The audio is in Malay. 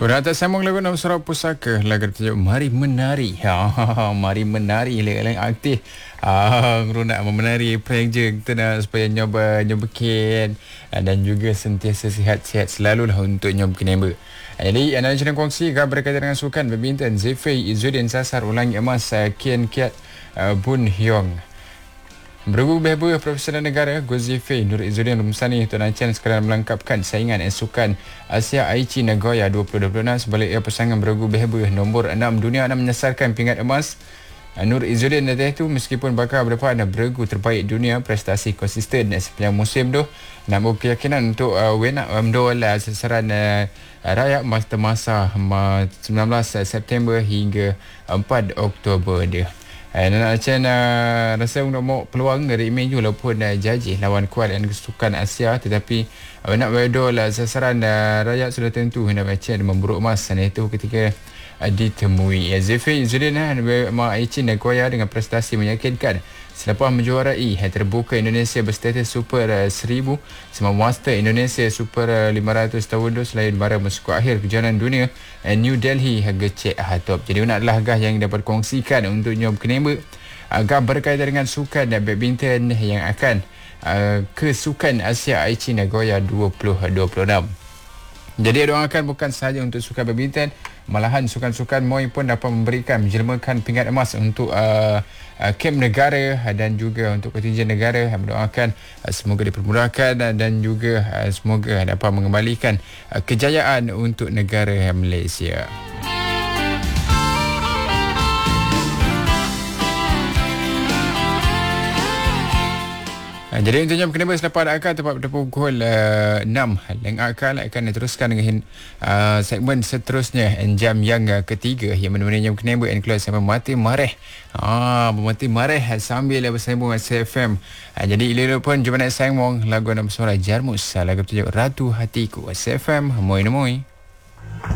Berata sambung lagu nama Surau Pusaka, lagu tertajuk Mari Menari. Mari menari, lagu aktif. Ngerunak menari prank je kita nak supaya nyoba ken dan juga sentiasa sihat-sihat selalulah untuk nyoba kenapa. Jadi anda nak kongsi berkaitan dengan sukan badminton. Zafei Izzuddin sasar ulangi emas Kian Kiat Bun Hyong. Bergu behbeh Profesional Negara Zafei Nur Izzuddin Rumsani Tuan Achan sekadar melengkapkan saingan sukan Asia Aichi Nagoya 2026. Sebaliknya pasangan bergu behbeh nombor 6 dunia nak menyasarkan pingat emas. Nur Izzuddin itu meskipun bakal berdepan bergu terbaik dunia, prestasi konsisten sepanjang musim tu nak berkeyakinan untuk nak mendol sasaran raya masa 19 September hingga 4 Oktober dia. Nak macam rasa untuk mau peluang dari Meju walaupun jajih lawan kuat dan kesukan Asia, tetapi nak berdol sasaran rakyat sudah tentu nak macam memburuk emas itu ketika ditemui. Zafei Izzuddin Aichi Nagoya dengan prestasi meyakinkan selepas menjuarai terbuka Indonesia berstatus Super 1000 sama Master Indonesia Super 500 tahun tu selain bara masuk akhir kejuaraan dunia New Delhi gecek top. Jadi nak adalah agah yang dapat kongsikan untuk nyob kenembak agak berkaitan dengan sukan dan badminton yang akan ke Sukan Asia Aichi Nagoya 2026. Jadi doakan bukan sahaja untuk sukan badminton, malahan sukan-sukan Muay pun dapat memberikan menjelmakan pingat emas untuk kem negara dan juga untuk kontinjen negara. Mendoakan semoga dipermudahkan dan juga semoga dapat mengembalikan kejayaan untuk negara Malaysia. Jadi untuk jam kenapa selepas akal tepat pada pukul 6 Leng Akal akan diteruskan dengan segmen seterusnya jam yang ketiga yang menemani jam kenapa and keluar sampai mati mareh. Mati mareh sambil bersambung SFM. Jadi ilu pun jumpa nak sambung lagu nama suara Jarmus, lagu tertajuk Ratu Hatiku. SFM Moi.